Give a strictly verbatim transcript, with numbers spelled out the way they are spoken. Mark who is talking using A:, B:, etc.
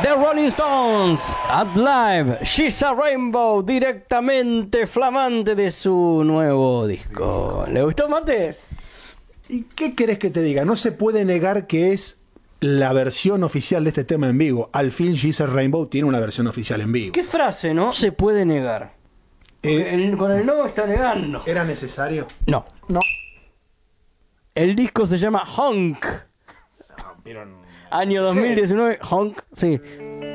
A: The Rolling Stones at Live, She's a Rainbow, directamente flamante de su nuevo disco. ¿Le gustó, Mates?
B: ¿Y qué querés que te diga? No se puede negar que es la versión oficial de este tema en vivo. Al fin She's a Rainbow tiene una versión oficial en vivo.
A: ¿Qué frase, no? Se puede negar.
B: Eh,
A: El- con el no está negando.
B: ¿Era necesario?
A: No.
B: No.
A: El disco se llama Honk. Año dos mil diecinueve, Honk, sí.